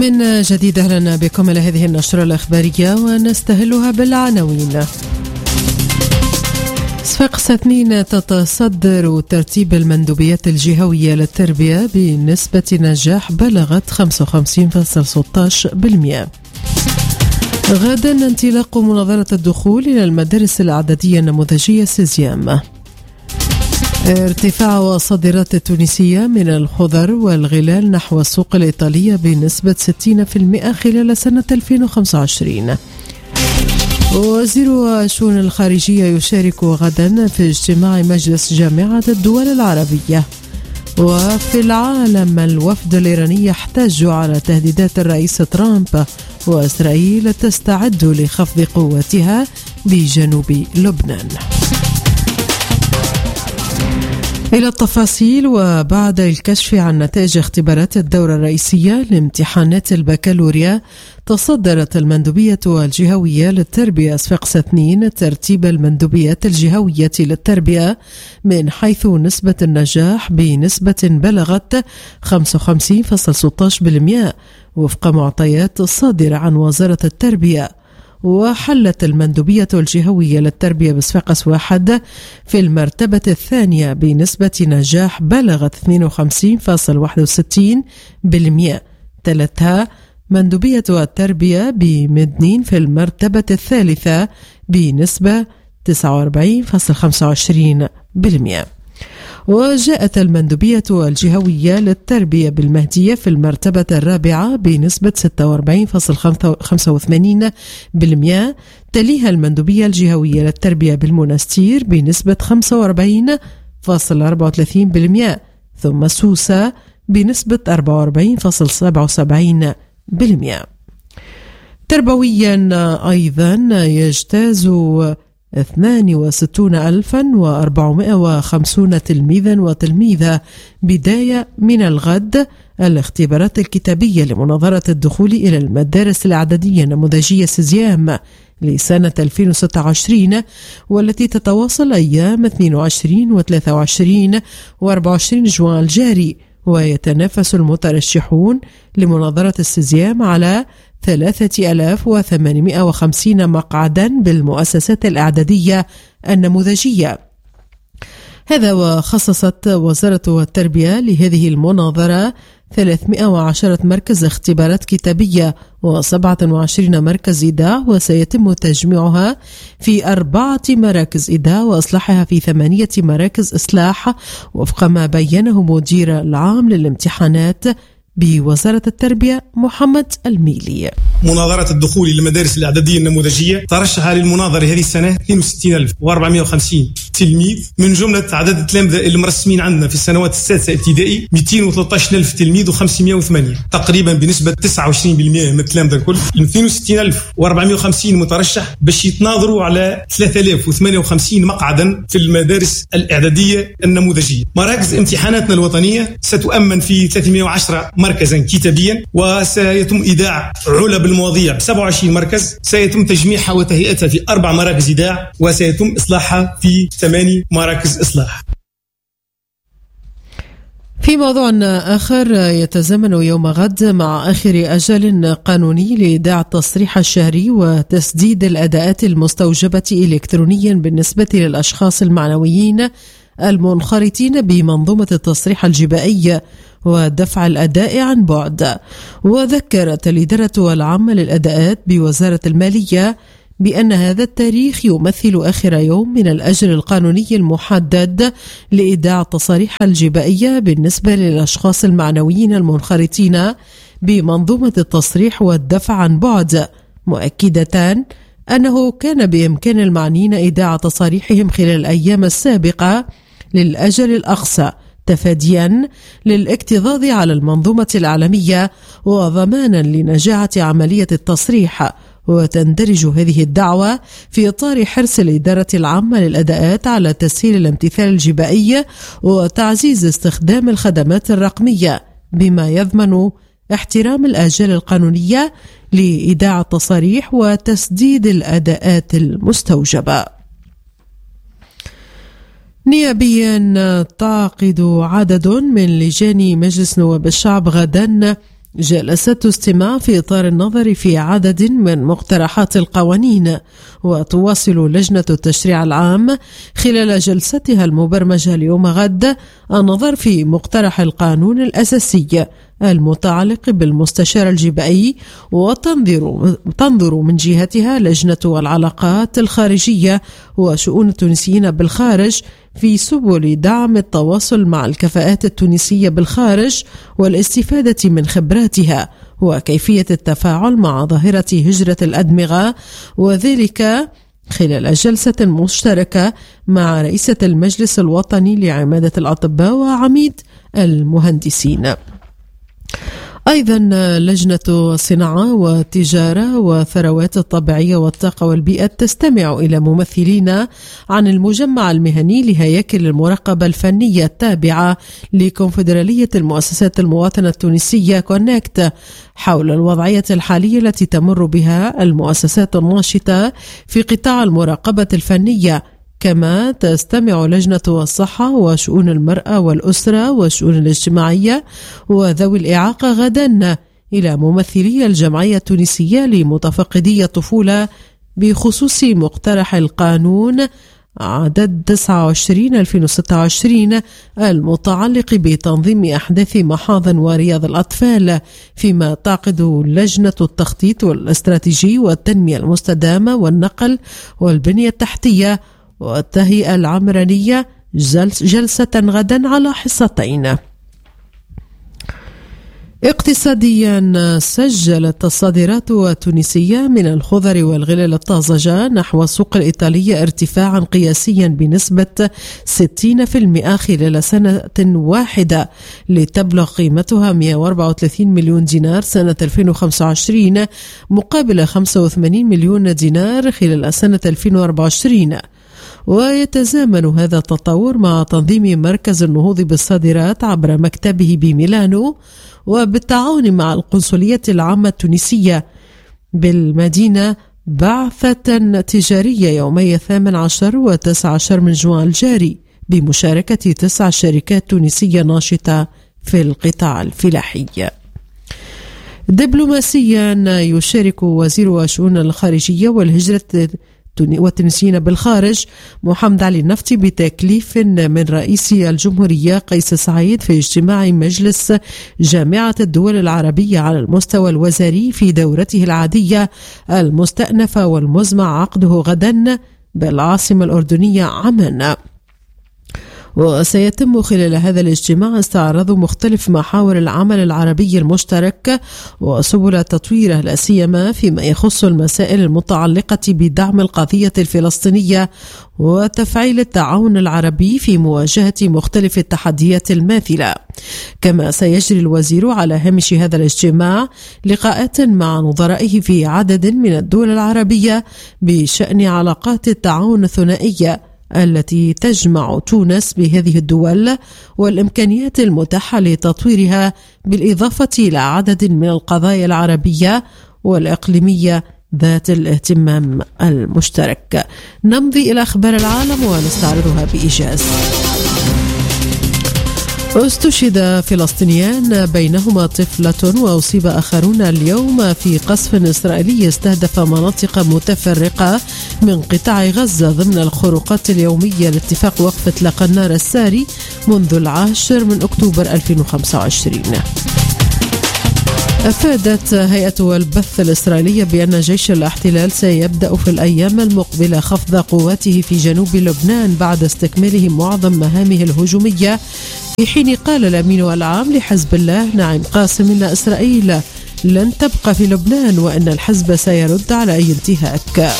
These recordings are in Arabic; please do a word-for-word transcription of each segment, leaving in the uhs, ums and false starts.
من جديد أهلا بكم إلى هذه النشرة الإخبارية ونستهلها بالعناوين. صفاقس اثنين تتصدر ترتيب المندوبيات الجهوية للتربية بنسبة نجاح بلغت خمسة وخمسين فاصلة ستة عشر بالمئة. غدا انطلاق مناظرة الدخول إلى المدارس الإعدادية النموذجية سيزيام. ارتفاع الصادرات التونسية من الخضر والغلال نحو السوق الإيطالية بنسبة ستين بالمئة خلال سنة ألفين وخمسة وعشرين. وزير الشؤون الخارجية يشارك غدا في اجتماع مجلس جامعة الدول العربية. وفي العالم الوفد الإيراني يحتج على تهديدات الرئيس ترامب، وإسرائيل تستعد لخفض قوتها بجنوب لبنان. إلى التفاصيل. وبعد الكشف عن نتائج اختبارات الدورة الرئيسية لامتحانات البكالوريا، تصدرت المندوبية الجهوية للتربية صفاقس اثنين ترتيب المندوبيات الجهوية للتربية من حيث نسبة النجاح بنسبة بلغت خمسة وخمسين فاصلة ستة عشر بالمئة وفق معطيات صادرة عن وزارة التربية. وحلت المندوبية الجهوية للتربية بصفاقس واحد في المرتبة الثانية بنسبة نجاح بلغت اثنين وخمسين فاصلة واحد وستين بالمئة. تلتها مندوبية التربية بمدنين في المرتبة الثالثة بنسبة تسعة وأربعين فاصلة خمسة وعشرين بالمئة. وجاءت المندوبية الجهوية للتربية بالمهدية في المرتبة الرابعة بنسبة ستة وأربعين فاصلة خمسة وثمانين بالمئة. تليها المندوبية الجهوية للتربية بالمنستير بنسبة خمسة وأربعين فاصلة أربعة وثلاثين بالمئة، ثم سوسة بنسبة أربعة وأربعين فاصلة سبعة وسبعين بالمئة. تربويا أيضا يجتاز اثنين وستين ألفا وأربعمائة وخمسين تلميذا وتلميذة بداية من الغد الاختبارات الكتابية لمناظرة الدخول إلى المدارس الإعدادية النموذجية سيزيام لسنة ألفين وستة وعشرين، والتي تتواصل أيام اثنين وعشرين وثلاثة وعشرين وأربعة وعشرين جوان الجاري. ويتنافس المترشحون لمناظرة السيزيام على ثلاثة آلاف وثمانمائة وخمسين مقعدا بالمؤسسات الإعدادية النموذجية. هذا وخصصت وزارة التربية لهذه المناظرة ثلاثمائة وعشرة مركز اختبارات كتابية وسبعة وعشرين مركز إيداع، وسيتم تجميعها في أربعة مراكز إيداع وإصلاحها في ثمانية مراكز إصلاح وفق ما بينه مدير العام للامتحانات بوزارة التربية محمد الميلي. مناظرة الدخول للمدارس الإعدادية النموذجية ترشح للمناظرة هذه السنة اثنين وستين ألف وأربعمائة وخمسين تلميذ، من جملة عدد التلامذة المرسمين عندنا في السنوات السادسة ابتدائي مئتين وثلاثة عشر ألف تلميذ وخمسمائة وثمانية، تقريبا بنسبة تسعة وعشرين بالمئة من التلامذة الكل. اثنين وستين ألف وأربعمائة وخمسين مترشح باش يتناظروا على ثلاثة آلاف وثمانية وخمسين مقعدا في المدارس الإعدادية النموذجية. مراكز امتحاناتنا الوطنية ستؤمن في ثلاثمائة وعشرة مركزا كتابيا، وسيتم إيداع علب المواضيع سبعة وعشرين مركز، سيتم تجميعها وتهيئتها في أربع مراكز إيداع، وسيتم إصلاحها في ثماني مراكز إصلاح. في موضوع آخر، يتزامن يوم غد مع آخر أجل قانوني لإيداع التصريح الشهري وتسديد الأداءات المستوجبة إلكترونيا بالنسبة للأشخاص المعنويين المنخرطين بمنظومة التصريح الجبائي ودفع الأداء عن بعد. وذكرت الإدارة العامة للأداءات بوزارة المالية بأن هذا التاريخ يمثل آخر يوم من الأجل القانوني المحدد لإيداع التصاريح الجبائية بالنسبة للأشخاص المعنويين المنخرطين بمنظومة التصريح والدفع عن بعد، مؤكدة أنه كان بإمكان المعنيين إيداع تصاريحهم خلال الأيام السابقة للأجل الأقصى تفاديا للاكتظاظ على المنظومة العالمية وضمانا لنجاعة عملية التصريح. وتندرج هذه الدعوة في إطار حرص الإدارة العامة للأداءات على تسهيل الامتثال الجبائي وتعزيز استخدام الخدمات الرقمية، بما يضمن احترام الآجال القانونية لإيداع التصاريح وتسديد الأداءات المستوجبة. نيابيا تعقد عدد من لجان مجلس نواب الشعب غدا جلسة استماع في إطار النظر في عدد من مقترحات القوانين. وتواصل لجنة التشريع العام خلال جلستها المبرمجة اليوم غد النظر في مقترح القانون الأساسي المتعلق بالمستشار الجبائي، وتنظر تنظر من جهتها لجنة العلاقات الخارجية وشؤون التونسيين بالخارج في سبل دعم التواصل مع الكفاءات التونسية بالخارج والاستفادة من خبراتها وكيفية التفاعل مع ظاهرة هجرة الأدمغة، وذلك خلال جلسة مشتركة مع رئيسة المجلس الوطني لعمادة الأطباء وعميد المهندسين. أيضا لجنة الصناعة والتجارة والثروات الطبيعية والطاقة والبيئة تستمع إلى ممثلين عن المجمع المهني لهياكل المراقبة الفنية التابعة لكونفدرالية المؤسسات المواطنة التونسية كونكت حول الوضعية الحالية التي تمر بها المؤسسات الناشطة في قطاع المراقبة الفنية. كما تستمع لجنة الصحة وشؤون المرأة والأسرة والشؤون الاجتماعية وذوي الإعاقة غدا إلى ممثلي الجمعية التونسية لمتفقدي الطفولة بخصوص مقترح القانون عدد تسعة وعشرين ألفين وستة وعشرين المتعلق بتنظيم أحداث محاضن ورياض الأطفال، فيما تعقد لجنة التخطيط والاستراتيجي والتنمية المستدامة والنقل والبنية التحتية والتهيئة العمرانية جلسة غدا على حصتين. اقتصاديا، سجلت الصادرات التونسية من الخضر والغلال الطازجة نحو السوق الإيطالية ارتفاعا قياسيا بنسبة ستين بالمئة خلال سنة واحدة لتبلغ قيمتها مئة وأربعة وثلاثين مليون دينار سنة ألفين وخمسة وعشرين مقابل خمسة وثمانين مليون دينار خلال سنة ألفين وأربعة وعشرين. ويتزامن هذا التطور مع تنظيم مركز النهوض بالصادرات عبر مكتبه بميلانو وبالتعاون مع القنصلية العامة التونسية بالمدينة بعثة تجارية يومي الثامن عشر والتاسع عشر من جوان الجاري بمشاركة تسع شركات تونسية ناشطة في القطاع الفلاحي. دبلوماسيا، يشارك وزير الشؤون الخارجية والهجرة والتونسيين بالخارج محمد علي النفطي بتكليف من رئيس الجمهورية قيس سعيد في اجتماع مجلس جامعة الدول العربية على المستوى الوزاري في دورته العادية المستأنفة والمزمع عقده غدا بالعاصمة الأردنية عمان. وسيتم خلال هذا الاجتماع استعراض مختلف محاور العمل العربي المشترك وسبل تطويره، لا سيما فيما يخص المسائل المتعلقة بدعم القضية الفلسطينية وتفعيل التعاون العربي في مواجهة مختلف التحديات الماثلة. كما سيجري الوزير على هامش هذا الاجتماع لقاءات مع نظرائه في عدد من الدول العربية بشأن علاقات التعاون الثنائية التي تجمع تونس بهذه الدول والإمكانيات المتاحة لتطويرها، بالإضافة إلى عدد من القضايا العربية والإقليمية ذات الاهتمام المشترك. نمضي إلى أخبار العالم ونستعرضها بإيجاز. استشهد فلسطينيان بينهما طفلة وأصيب آخرون اليوم في قصف إسرائيلي استهدف مناطق متفرقة من قطاع غزة ضمن الخروقات اليومية لاتفاق وقف إطلاق النار الساري منذ العاشر من أكتوبر ألفين وخمسة وعشرين. أفادت هيئة البث الإسرائيلية بأن جيش الاحتلال سيبدأ في الأيام المقبلة خفض قواته في جنوب لبنان بعد استكماله معظم مهامه الهجومية، في حين قال الأمين العام لحزب الله نعيم قاسم إن إسرائيل لن تبقى في لبنان وأن الحزب سيرد على أي انتهاك.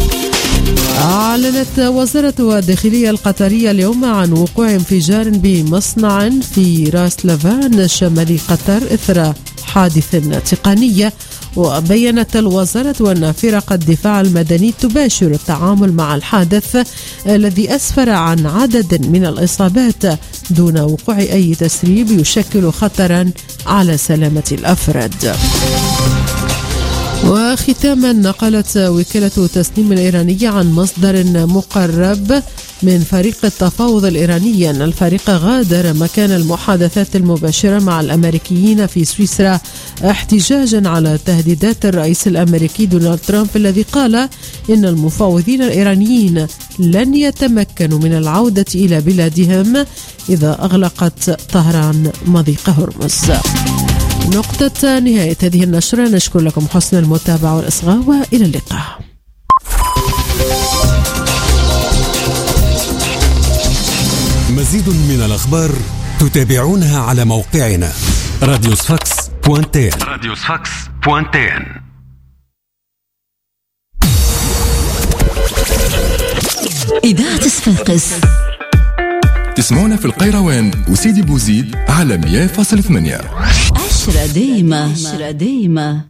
أعلنت وزارة الداخلية القطرية اليوم عن وقوع انفجار بمصنع في راس لافان شمال قطر إثر حادث تقني. وبينت الوزارة أن فرق الدفاع المدني تباشر التعامل مع الحادث الذي أسفر عن عدد من الإصابات دون وقوع أي تسريب يشكل خطرا على سلامة الأفراد. وختاما، نقلت وكالة تسنيم الإيرانية عن مصدر مقرب من فريق التفاوض الإيراني أن الفريق غادر مكان المحادثات المباشرة مع الأمريكيين في سويسرا احتجاجا على تهديدات الرئيس الأمريكي دونالد ترامب الذي قال إن المفاوضين الإيرانيين لن يتمكنوا من العودة إلى بلادهم إذا أغلقت طهران مضيق هرمز. نقطة نهاية هذه النشرة. نشكر لكم حسن المتابعة والإصغاء وإلى اللقاء. مزيد من الأخبار تتابعونها على موقعنا راديو صفاقس دوت تي إن. راديو صفاقس دوت تي إن. إذاعة صفاقس تسمعونا في القيروان وسيدي بوزيد على مية فاصلة ثمانية. عشرة دايمة عشرة دايمة.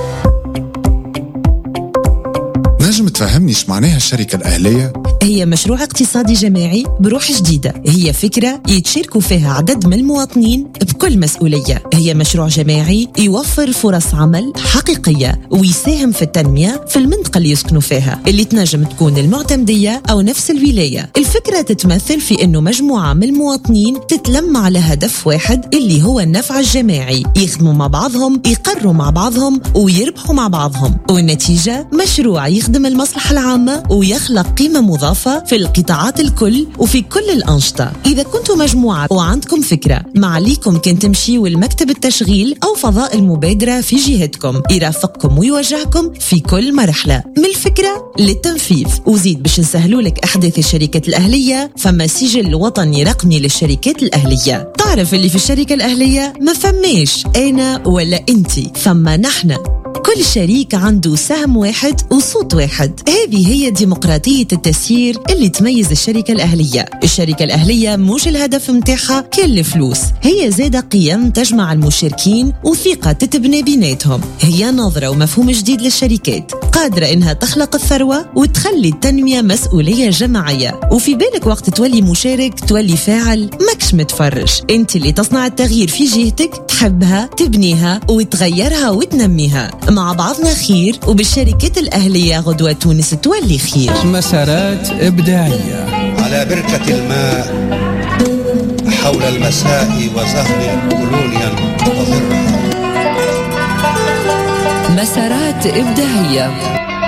نجم تفهمني ايش معناها الشركة الأهلية؟ هي مشروع اقتصادي جماعي بروح جديدة. هي فكرة يتشاركوا فيها عدد من المواطنين بكل مسؤولية. هي مشروع جماعي يوفر فرص عمل حقيقية ويساهم في التنمية في المنطقة اللي يسكنوا فيها، اللي تنجم تكون المعتمدية أو نفس الولاية. الفكرة تتمثل في أنه مجموعة من المواطنين تتلم على هدف واحد اللي هو النفع الجماعي، يخدموا مع بعضهم، يقروا مع بعضهم ويربحوا مع بعضهم، والنتيجة مشروع يخدم المصلحة العامة ويخلق قيمة مضافة في القطاعات الكل وفي كل الأنشطة. إذا كنتوا مجموعة وعندكم فكرة، ما عليكم كن تمشيوا المكتب التشغيل أو فضاء المبادرة في جهتكم، يرافقكم ويوجهكم في كل مرحلة من الفكرة للتنفيذ. وزيد باش نسهلوا لك أحداث الشركات الأهلية، فما سجل وطني رقمي للشركات الأهلية. تعرف اللي في الشركة الأهلية ما فماش أنا ولا أنتي، فما نحن. كل شريك عنده سهم واحد وصوت واحد. هذه هي ديمقراطية التسيير اللي تميز الشركة الأهلية. الشركة الأهلية مش الهدف متاعها كل فلوس، هي زادة قيم تجمع المشاركين وثقة تتبني بيناتهم. هي نظرة ومفهوم جديد للشركات قادرة إنها تخلق الثروة وتخلي التنمية مسؤولية جماعية. وفي بالك وقت تولي مشارك تولي فاعل، ماكش متفرج. انت اللي تصنع التغيير في جهتك، تحبها تبنيها وتغيرها وتنميها. مع بعضنا خير، وبالشركات الأهلية غدوة تونس تولي خير. مسارات إبداعية على بركة الماء حول المساء وزهر كولونيا وظرها. مسارات إبداعية